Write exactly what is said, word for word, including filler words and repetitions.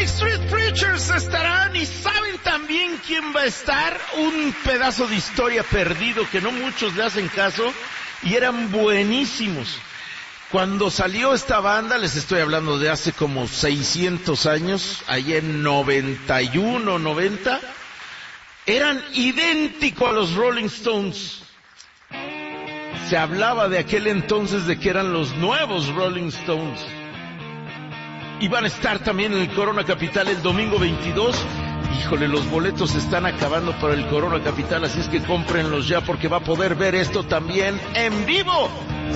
Manic Street Preachers estarán, y ¿saben también quién va a estar? Un pedazo de historia perdido que no muchos le hacen caso y eran buenísimos. Cuando salió esta banda, les estoy hablando de hace como seiscientos años, allá en noventa y uno, noventa, eran idénticos a los Rolling Stones. Se hablaba de aquel entonces de que eran los nuevos Rolling Stones. Y van a estar también en el Corona Capital el domingo veintidós. Híjole, los boletos se están acabando para el Corona Capital, así es que cómprenlos ya porque va a poder ver esto también en vivo.